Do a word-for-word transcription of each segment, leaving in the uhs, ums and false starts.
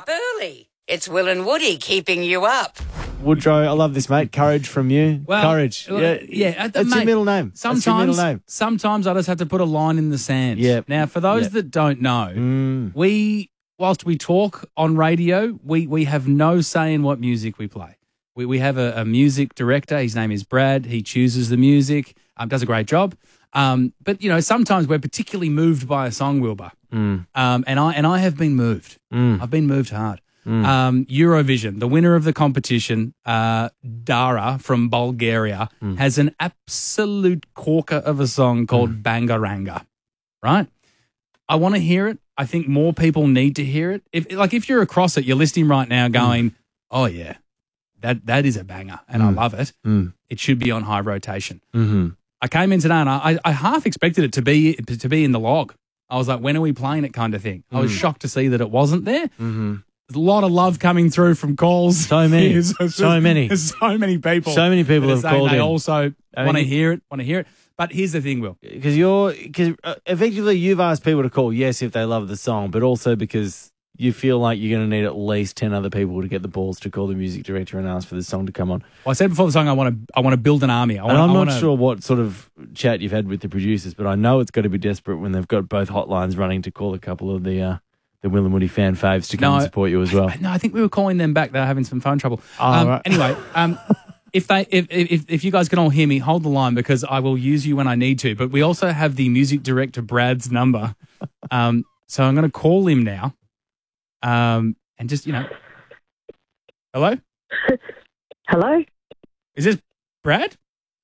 up early. It's Will and Woody keeping you up. Woodrow, I love this, mate. Courage from you. Well, Courage. well, yeah, yeah. That's mate, your middle name. Sometimes, That's your middle name. sometimes I just have to put a line in the sand. Yep. Now, for those Yep. that don't know, Mm. we, whilst we talk on radio, we we have no say in what music we play. We we have a, a music director. His name is Brad. He chooses the music. Um, does a great job. Um, but you know, sometimes we're particularly moved by a song, Wilbur. Mm. Um, and I and I have been moved. Mm. I've been moved hard. Mm. Um, Eurovision, the winner of the competition, uh, Dara from Bulgaria, Mm. has an absolute corker of a song called Mm. Bangaranga. Right? I want to hear it. I think more people need to hear it. If like if you're across it, you're listening right now, going, Mm. "Oh yeah, that that is a banger, and I Mm. love it. Mm. It should be on high rotation." Mm-hmm. I came in today and I, I half expected it to be to be in the log. I was like, when are we playing it kind of thing. I was Mm. shocked to see that it wasn't there. Mm-hmm. There's a lot of love coming through from calls. So many. Here. So, So many. There's so many people. So many people that are have saying called they in. also I want to mean- hear it, want to hear it. But here's the thing, Will. Because you're, because uh, effectively you've asked people to call yes if they love the song, but also because you feel like you're going to need at least ten other people to get the balls to call the music director and ask for the song to come on. Well, I said before the song, I want to I want to build an army. I want, And I'm I not want to, sure what sort of chat you've had with the producers, but I know it's got to be desperate when they've got both hotlines running to call a couple of the uh, the Will and Woody fan faves to come No, and support you as well. No, I think we were calling them back. They were having some phone trouble. Oh, um, right. Anyway, um, if they if, if if you guys can all hear me, hold the line because I will use you when I need to. But we also have the music director Brad's number, um, so I'm going to call him now, um, and just you know, hello, Hello? is this Brad?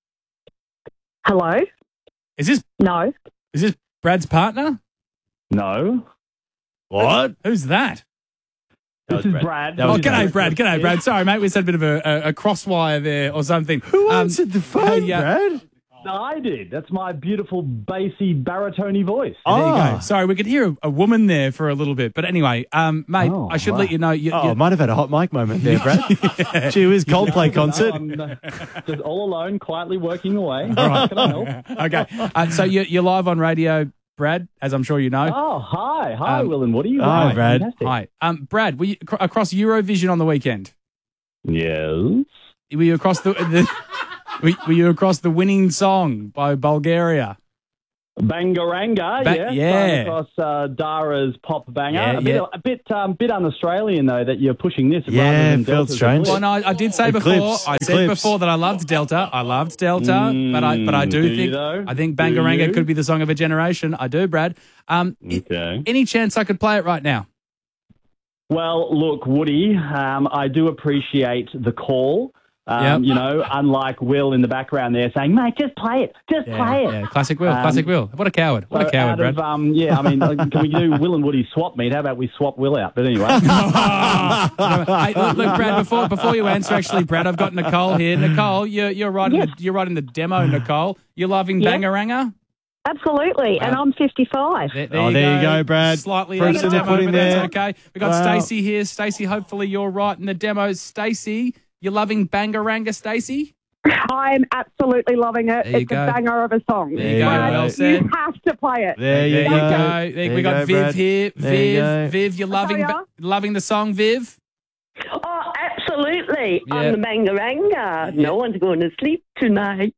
Hello? Is this No. is this Brad's partner? No. What? Who's that? This is Brad. That Oh, was g'day, Brad. Brad. G'day, Brad. Sorry, mate. We said a bit of a, a, a crosswire there or something. Who Um, answered the phone, hey, uh, Brad? I did. That's my beautiful, bassy, baritone voice. There you Oh. go. Sorry, we could hear a, a woman there for a little bit. But anyway, um, mate, Oh, I should wow. let you know. You, Oh, you, might have had a hot mic moment there, Brad. Gee whiz, Coldplay concert. No, I'm uh, just all alone, quietly working away. All right. Can I help? okay. Uh, so you're, you're live on radio, Brad, as I'm sure you know. Oh, hi. Hi, Um, Will and Woody. hi, Wow, Brad. fantastic. Hi. Um, Brad, were you acro- across Eurovision on the weekend? Yes. Were you across the... the were, were you across the winning song by Bulgaria? Bangaranga, Ba- yeah. yeah. Starting across uh, Dara's pop banger. Yeah, a bit, yeah. a bit, um, bit un-Australian, though, that you're pushing this. Yeah, rather than felt Delta's strange. Eclipse. Well, no, I did say Eclipse. before. I said Eclipse. before that I loved Delta. I loved Delta, but I but I do, Mm, do you think though? I think Do Bangaranga you? could be the song of a generation. I do, Brad. Um, i- Okay. any chance I could play it right now? Well, look, Woody, um, I do appreciate the call. Um, Yep. You know, unlike Will in the background there saying, mate, just play it. Just play it. yeah, classic Will, Um, classic Will. What a coward! What So a coward, out Brad. of, um, yeah, I mean, uh, can we do Will and Woody swap meet? How about we swap Will out? But anyway. Hey, look, look, Brad. Before before you answer, actually, Brad, I've got Nicole here. Nicole, you're you're writing Yes. the, you're writing the demo. Nicole, you're loving Yeah. Bangaranga. Absolutely. And I'm fifty-five. There, Oh, there you go, Brad. Slightly Proofs out of in the the demo, pudding but that's there. okay. We got Wow. Stacey here. Stacey, hopefully you're right in the demo. Stacey, you're loving Bangaranga, Stacey? I'm absolutely loving it. There you It's go. a banger of a song. There you go. Brad, Well you said. have to play it. There you There you go. go. There we you got go, Viv Brad. here. There you Viv, go. Viv, you're loving Hiya. ba- loving the song, Viv? Oh, absolutely. Yeah. On the Bangaranga. No one's going to sleep tonight.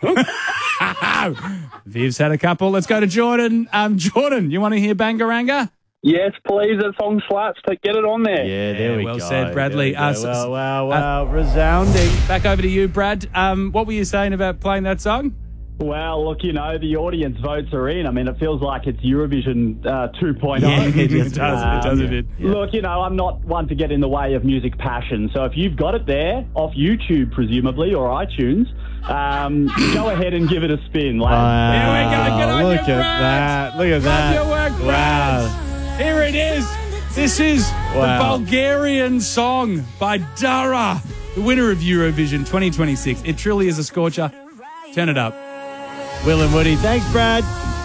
Viv's had a couple. Let's go to Jordan. Um, Jordan, you want to hear Bangaranga? Yes, please. That song slaps. To get it on there. Yeah, there Yeah, we well go. said, Bradley. There we Uh, go. s- wow, wow, wow. Resounding. Back over to you, Brad. Um, what were you saying about playing that song? Well, look, you know, the audience votes are in. I mean, it feels like it's Eurovision uh, two point oh. Yeah, it does, it does a bit. Yeah. Look, you know, I'm not one to get in the way of music passion. So if you've got it there, off YouTube presumably, or iTunes, um, go ahead and give it a spin, lads. Wow. Here we go. Good on Look you, at Brad. that. Look at Love that. your work, Brad. Wow. Here it is. This is Wow. the Bulgarian song by Dara, the winner of Eurovision twenty twenty-six. It truly is a scorcher. Turn it up. Will and Woody. Thanks, Brad.